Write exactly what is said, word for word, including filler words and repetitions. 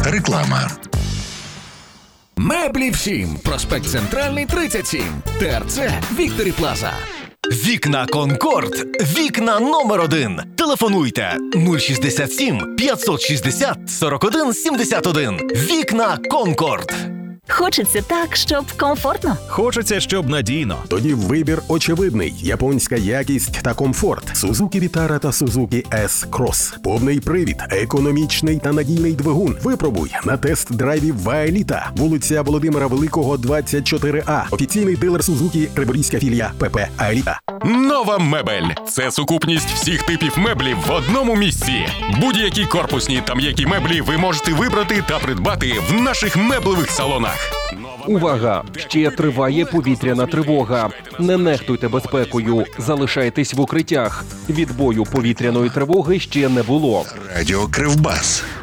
Реклама. Меблі всім. Проспект Центральний, тридцять сім. ТРЦ Вікторі Плаза. Вікна Конкорд. Вікна номер один. Телефонуйте нуль шістдесят сім п'ятсот шістдесят сорок один сімдесят один. Вікна Конкорд. Хочеться так, щоб комфортно. Хочеться, щоб надійно. Тоді вибір очевидний. Японська якість та комфорт. Suzuki Vitara та Suzuki S-Cross. Повний привід, економічний та надійний двигун. Випробуй на тест-драйві Ваеліта. Вулиця Володимира Великого, двадцять чотири А. Офіційний дилер Suzuki, Криворізька філія ПП Аеліта. Нова мебель – це сукупність всіх типів меблів в одному місці. Будь-які корпусні та м'які меблі ви можете вибрати та придбати в наших меблевих салонах. Увага! Ще триває повітряна тривога. Не нехтуйте безпекою. Залишайтесь в укриттях. Відбою повітряної тривоги ще не було. Радіо Кривбас.